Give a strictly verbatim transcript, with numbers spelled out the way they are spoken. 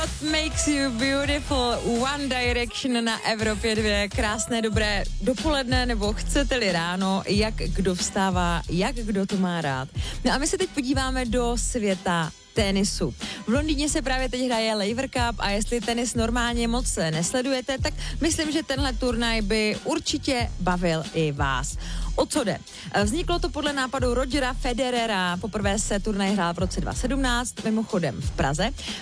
What makes you beautiful, One Direction na Evropě dvě. Krásné dobré dopoledne, nebo chcete-li ráno, jak kdo vstává, jak kdo to má rád. No a my se teď podíváme do světa tenisu. V Londýně se právě teď hraje Laver Cup a jestli tenis normálně moc nesledujete, tak myslím, že tenhle turnaj by určitě bavil i vás. O co jde? Vzniklo to podle nápadu Rogera Federera. Poprvé se turnaj hrál v roce dva tisíce sedmnáct, mimochodem v Praze.